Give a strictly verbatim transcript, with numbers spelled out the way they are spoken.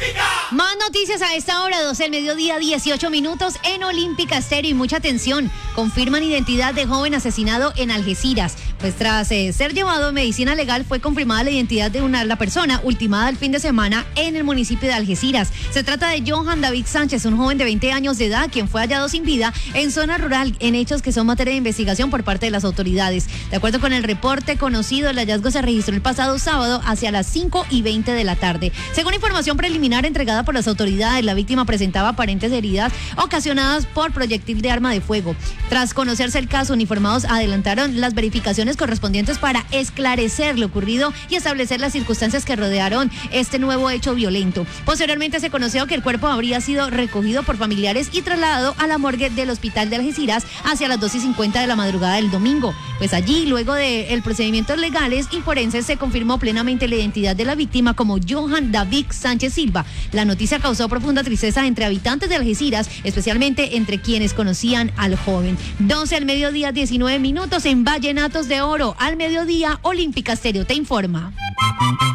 Más noticias a esta hora, doce del mediodía, dieciocho minutos en Olímpica Estéreo. Y mucha atención, confirman identidad de joven asesinado en Algeciras. Pues tras eh, ser llevado a medicina legal, fue confirmada la identidad de una la persona ultimada el fin de semana en el municipio de Algeciras. Se trata de Johan David Sánchez, un joven de veinte años de edad, quien fue hallado sin vida en zona rural, en hechos que son materia de investigación por parte de las autoridades. De acuerdo con el reporte conocido, el hallazgo se registró el pasado sábado hacia las cinco y veinte de la tarde. Según información preliminar entregada por las autoridades, la víctima presentaba aparentes heridas ocasionadas por proyectil de arma de fuego. Tras conocerse el caso, uniformados adelantaron las verificaciones correspondientes para esclarecer lo ocurrido y establecer las circunstancias que rodearon este nuevo hecho violento. Posteriormente se conoció que el cuerpo habría sido recogido por familiares y trasladado a la morgue del hospital de Algeciras hacia las dos y cincuenta de la madrugada del domingo. Pues allí, luego de el procedimientos legales y forenses, se confirmó plenamente la identidad de la víctima como Johan David Sánchez Silva. La noticia causó profunda tristeza entre habitantes de Algeciras, especialmente entre quienes conocían al joven. doce al mediodía, diecinueve minutos en Vallenatos de Oro. Al mediodía, Olímpica Estéreo te informa.